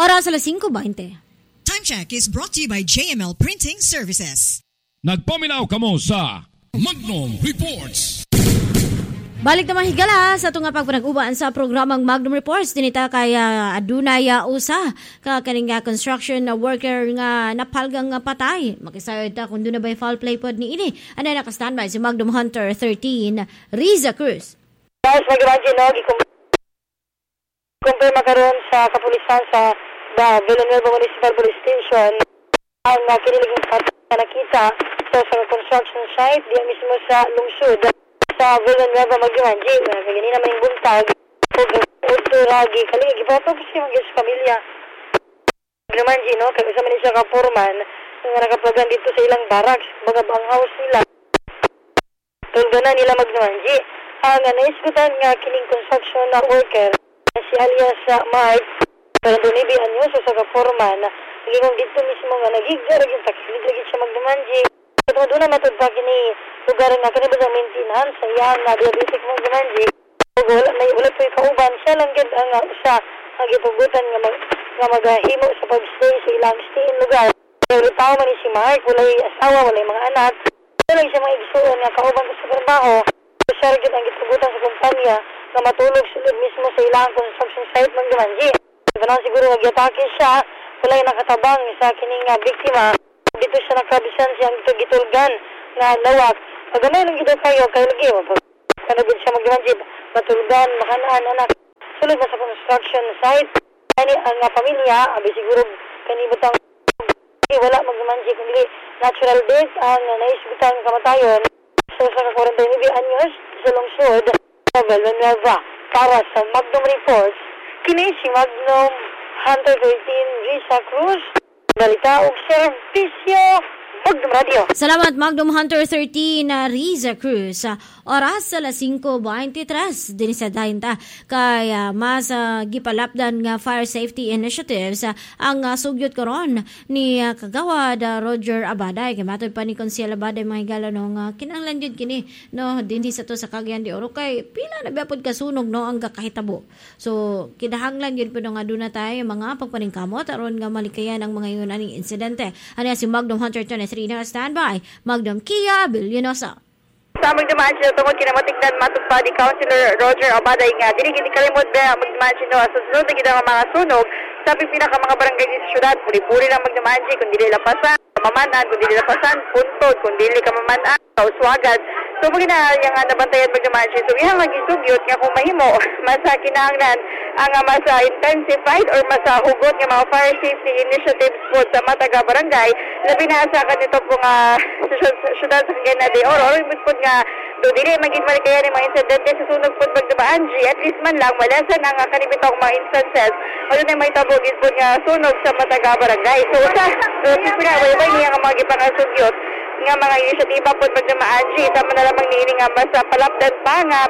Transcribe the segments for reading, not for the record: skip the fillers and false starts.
Oras alas 5:20. Time check is brought to you by JML Printing Services. Nagpaminaw kamo sa Magnum Reports. Balik naman higala sa itong pagpanag-ubaan sa programang Magnum Reports. Dinita kay adunay usa ka kaning construction worker nga napalgang patay. Makisayod ta kung doon na ba'y foul play pod ni ini. Ano naka-standby si Magnum Hunter 13, Riza Cruz. Guys, mag-imagine, kumpay makaroon sa kapulisan sa Villanueva Municipal Police Station ang kiniligong patay na nakita sa construction site diyan mismo sa lungsod sa Villanueva Magdimanji. Ganina may buntag ug ragi kali gipato ko siya sa pamilya. Magdimanji no kay sa man siya ka foreman nga nakaplagan dito sa ilang barracks mga bang house nila. Tulganan nila Magdimanji. Ang naisgutan nga kining construction na worker si alias Mark pero dunibi anyo sa ka foreman naging dito mismo nga nagigjar yung taxi lagi siya Magdimanji. Ito doon na matod pa kini lugar na kanibig ang maintenance sa iyang diabetic mong Magdimanji. May ulit po kauban siya lang gid ang usa ang gipugutan nga maghimo sa pag-stay sa ilang stay-in lugar. Pero tao man si Mark, walay asawa, walay mga anak. Ito lang siya mga igsuon nga kauban ko sa trabaho. Siya rin ang gipugutan sa kumpanya na matulog sulod mismo sa ilang construction site Magdimanji. Ito na siguro nagyatake siya, walay nakatabang sa kining biktima. Dito siya nakabisan siyang gitulgan nga lawak. Pagamay lang gito kayo lagi kanagin siya Magdimanji matulgan makanaan anak sulod na sa construction site ani ang pamilya abi siguro kanibutang wala Magdimanji kundi natural death ang naisgutan kamatayon sa 49 anyos sa lungsod sa Villanueva. Para sa Magnum Reports kini si Magnum Hunter 13 Riza Cruz balita ug serbisyo Magnum Radio. Salamat Magnum Hunter 13 Riza Cruz. Oras alas 5:23 din sa dahinta kay mas gipalapdan nga fire safety initiatives ang sugyot karon ni kagawad Roger Abaday kay matod pa ni Consiel Abaday mga higala no kinahanglan jud kini no dinhi sa to sa Cagayan de Oro kay pila na biapod kasunog no ang kakahitabo. So kinahanglan jud pud nga aduna tayo mga pagpaningkamot aron nga malikayan ang mga yun aning insidente. Ano si Magnum Hunter 13 na standby Magnum Kia Villanosa. Sa Magdimanji tungod kinamatigdan matod pa di Councilor Roger Abaday nga dili gid kalimot ba Magdimanji no sa sunod gid ang mga sunog sa pinaka mga barangay sa syudad puri-puri lang Magdimanji kun dili lapasan mamanan kun dili lapasan puntod kun dili ka mamanan uswagan so magina yang nabantayan Magdimanji so ihang magisugyot nga kung mahimo masa kinahanglan ang masa intensified or masa hugot nga mga fire safety initiatives po sa mataga barangay na binasa kanito po nga syudad sa Cagayan de Oro or po nga do dili maging malikayan ng mga insidente sa sunog po Magdimanji at least man lang malasan ang kanibitong mga instances o na may tabugin po nga sunog sa mataga barangay so sa pinabay niya ang mga gipangasugyot nga mga inisyatiba po Magdimanji tama na lamang niini nga mas palapdan pa nga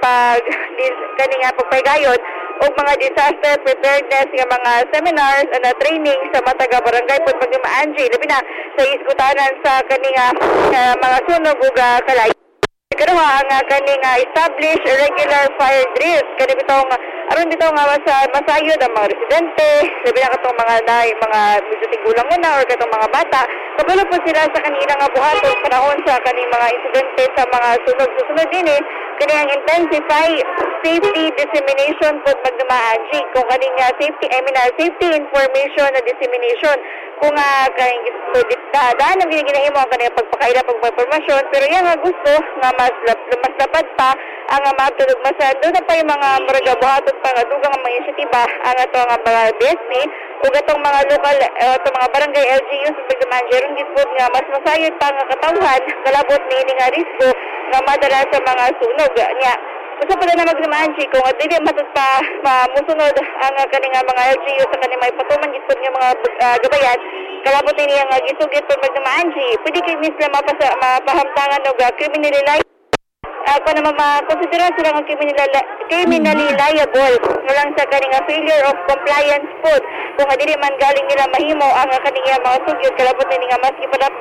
kani nga pagpaygayon o mga disaster preparedness nga mga seminars and training sa mataga barangay po Magdimanji labi na sa isgutanan sa kaninga mga sunog ug kalay. Ikaduha ang kaning establish regular fire drills kani bitong aron bitaw nga masayod ang mga residente labi na katong mga medyo tigulang muna or katong mga bata kabalo po sila sa kanila nga buhaton panahon sa kaning mga insidente sa mga sunog dinhi kani ang intensify safety dissemination po Magdimanji kung kaning safety information na dissemination kung kaning daan ang ginahimo ang kanang pagpakaila pagpa-informasyon pero yan nga gusto nga mas lapad pa ang mabtulog masan doon na pa yung mga maragabuhaton pa nga dugang mga inisyatiba ang ato nga mga BSP ug atong mga local atong mga barangay LGUs sa Magdimanji ron gid nga mas masayod pa nga katawhan kalabot niini nga risko nga madala sa mga sunog nya usa pa na Magdimanji kung dili matud pa musunod ang kaning mga LGU sa kaning may patuman gid nga mga gabayan kalabot niya nga gisugit po Magdimanji pwede kay misla mapahamtangan og criminally liable ako naman makonsidera sila ng criminally liable lang sa kaning failure of compliance po kung dili man galing nila mahimo ang kaning mga sugyot kalabot ni nga mas ipadaptan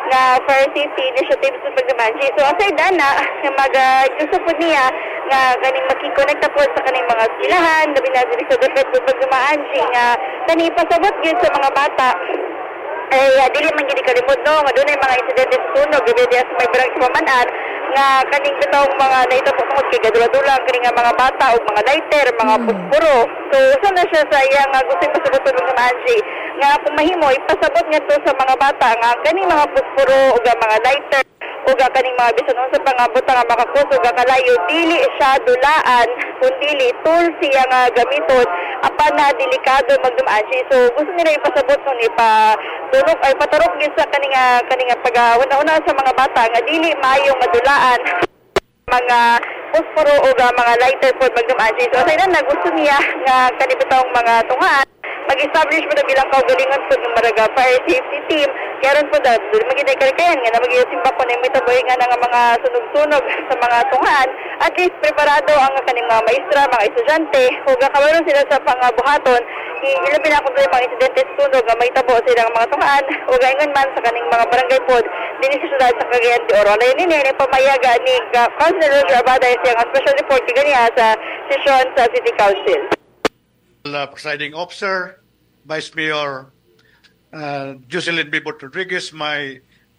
nga fire safety initiatives sa pagdamanji. So aside na gusto po niya nga kaning makikonekta po sa kaning mga eskwelahan, labi na diri sa dapat po pagdamanji nga kani pasabot gyud sa mga bata ay dili man gid kalimot no nga dunay mga insidente sa sunog gabi sa may barangay Pamanan nga kaning bitong mga dayto po tungod kay gadula-dula kaning mga bata ug mga lighter, mga puspuro. So usa na siya sa iya nga gusto pasabot ng Angie nga kung mahimo ipasabot nga to sa mga bata nga kaning mga puspuro ug mga lighter ug kaning mga bisan unsa pa nga butang nga makakusog kalayo dili siya dulaan kundi tool siya nga gamiton apan na delikado magdumaan. So gusto nila ipasabot nun tulog ay paturok gyud sa kaning pag-una sa mga bata nga dili maayo nga dulaan mga pusporo o mga lighter po magdumaan. So asay na gusto niya nga kanibitong mga tungaan mag-establish mo na bilang kaugalingan po ng Maraga Fire Safety Team. Kaya rin po na magiging karikayan nga na mag-iusimba po na imitaboy nga ng mga sunog-sunog sa mga tungaan. At least preparado ang kaning mga maestra, mga estudyante. Kung kakabaron sila sa pangabuhaton, ilabi na kung mga insidente sunog nga may tabo silang mga tungaan. O gayon man sa kaning mga barangay po, din sa syudad sa Cagayan de Oro. Alayin nini, pamayaga ni Councilor Roger Abada siyang special report kaniya sa sesyon sa City Council. Presiding Officer, Vice Mayor Jocelyn Bibot Rodriguez, my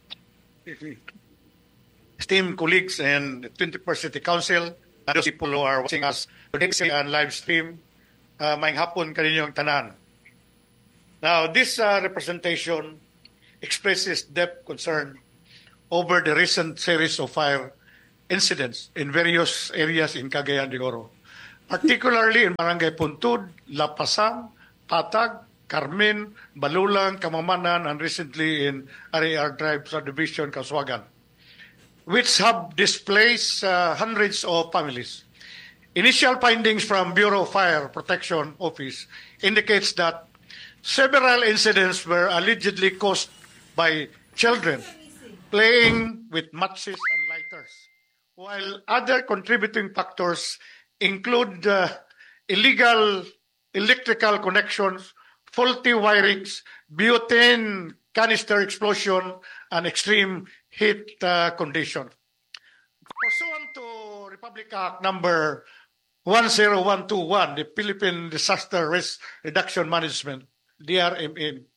esteemed colleagues and 21st City Council, and those people who are watching us today and live stream, maayong hapon kaninyong tanan. Now, this representation expresses deep concern over the recent series of fire incidents in various areas in Cagayan de Oro, particularly in Barangay Puntud, Lapasang, Patag, Carmen, Balulang, Kamamanan, and recently in RAR Drive Subdivision, Kaswagan, which have displaced hundreds of families. Initial findings from Bureau of Fire Protection Office indicates that several incidents were allegedly caused by children playing with matches and lighters, while other contributing factors include illegal electrical connections, faulty wirings, butane canister explosion, and extreme heat condition. Pursuant to Republic Act number 10121, the Philippine Disaster Risk Reduction Management, DRRM,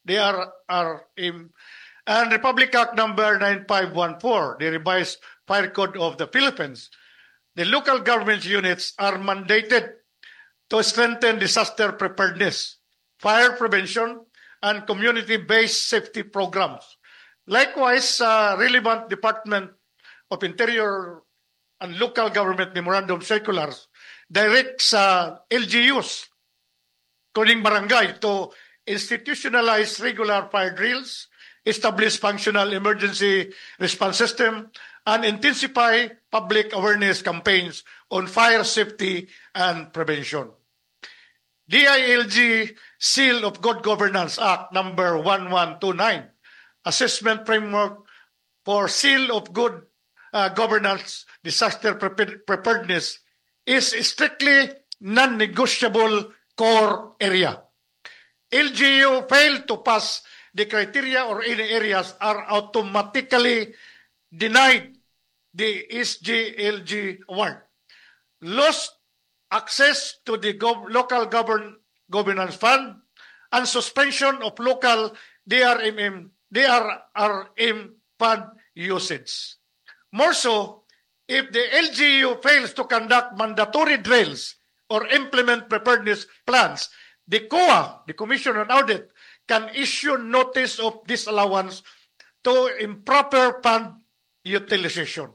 and Republic Act number 9514, the revised Fire Code of the Philippines, the local government units are mandated to strengthen disaster preparedness, fire prevention, and community-based safety programs. Likewise, relevant Department of Interior and local government memorandum circulars directs LGUs, including barangay, to institutionalize regular fire drills, establish functional emergency response system, and intensify public awareness campaigns on fire safety and prevention. DILG Seal of Good Governance Act number 1129, Assessment Framework for Seal of Good Governance Disaster Preparedness, is strictly non-negotiable core area. LGU failed to pass the criteria or any areas are automatically denied the SGLG award. Lost access to the local governance fund and suspension of local DRRM fund usage. More so, if the LGU fails to conduct mandatory drills or implement preparedness plans, the COA, the Commission on Audit, can issue notice of disallowance to improper fund utilization.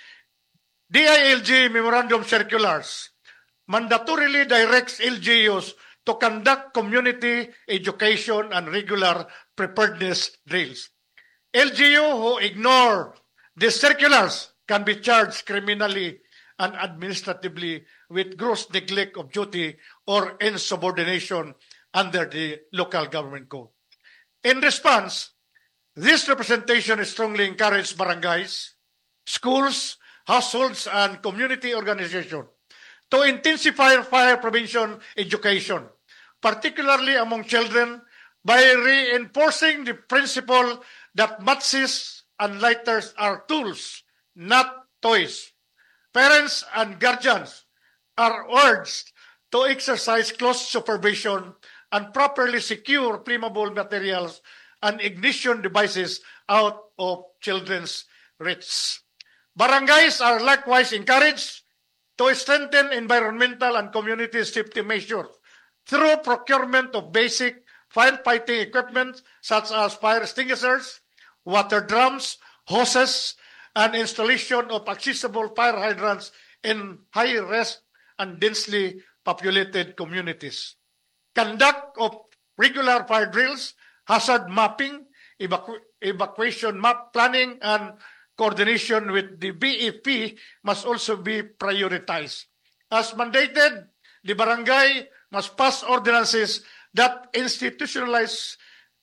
DILG Memorandum Circulars mandatorily directs LGUs to conduct community education and regular preparedness drills. LGU who ignore these circulars can be charged criminally and administratively with gross neglect of duty or insubordination under the local government code. In response, this representation strongly encourages barangays, schools, households, and community organizations to intensify fire prevention education, particularly among children, by reinforcing the principle that matches and lighters are tools, not toys. Parents and guardians are urged to exercise close supervision and properly secure flammable materials and ignition devices out of children's reach. Barangays are likewise encouraged to strengthen environmental and community safety measures through procurement of basic firefighting equipment such as fire extinguishers, water drums, hoses, and installation of accessible fire hydrants in high-risk and densely populated communities. Conduct of regular fire drills, hazard mapping, evacuation map planning, and coordination with the BEP must also be prioritized. As mandated, the barangay must pass ordinances that institutionalize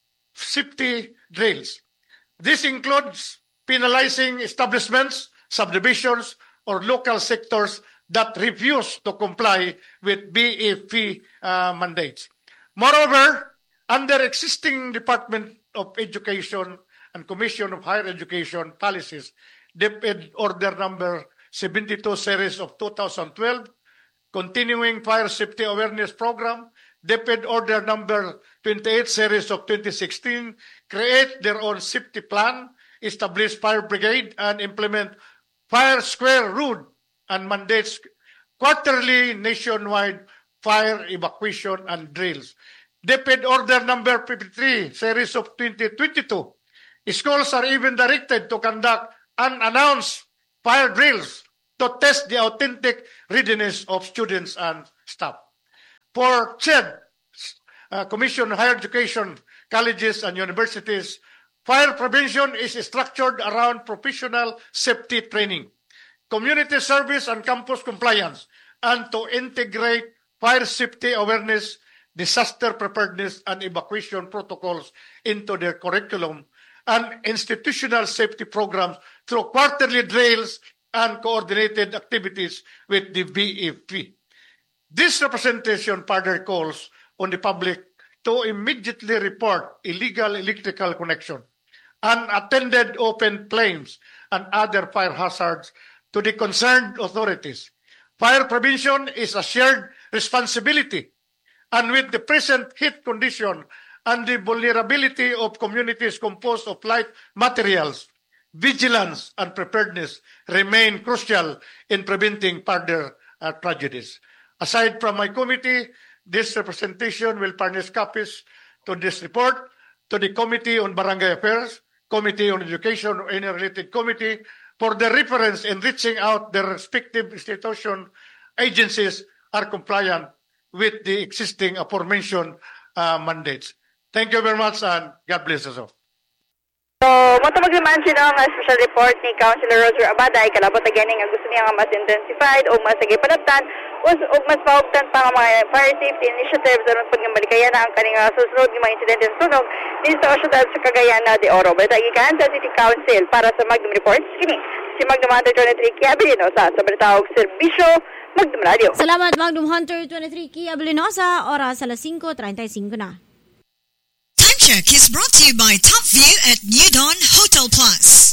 safety drills. This includes penalizing establishments, subdivisions, or local sectors that refuse to comply with BEP mandates. Moreover, under existing Department of Education and Commission of Higher Education policies, DepEd Order Number 72 Series of 2012, Continuing Fire Safety Awareness Program, DepEd Order Number 28 Series of 2016, create their own safety plan, establish fire brigade, and implement fire square rule and mandates quarterly nationwide fire evacuation and drills. DepEd Order Number 53 Series of 2022, schools are even directed to conduct unannounced fire drills to test the authentic readiness of students and staff. For CHED, Commission on Higher Education, colleges and universities, fire prevention is structured around professional safety training, community service and campus compliance, and to integrate fire safety awareness, disaster preparedness, and evacuation protocols into their curriculum and institutional safety programs through quarterly drills and coordinated activities with the BEP. This representation further calls on the public to immediately report illegal electrical connection, unattended open flames, and other fire hazards to the concerned authorities. Fire prevention is a shared responsibility, and with the present heat condition and the vulnerability of communities composed of light materials, vigilance and preparedness remain crucial in preventing further tragedies. Aside from my committee, this representation will furnish copies to this report to the Committee on Barangay Affairs, Committee on Education, or any related committee for the reference in reaching out their respective institution agencies are compliant with the existing aforementioned mandates. Thank you very much and God bless us all. So, moto mag-mention ang special report ni Councilor Roger Abada ay kalabot again nga gusto niya nga mas intensified o mas nagipalabtan o mas mauptan pa nga mga fire safety initiatives aron pagmalikayan ang kaning susunod ng mga insidente sa sunog dito sa syudad sa Cagayan de Oro. Batagikan sa City Council para sa Magnum Reports kini si Magnum Hunter 23 Kia Bilinosa sa Balitawag Serbisyo Magnum Radio. Salamat Magnum Hunter 23 Kia Bilinosa, oras alas 5:35 na. Time check is brought to you by Top View at New Dawn Hotel Plus.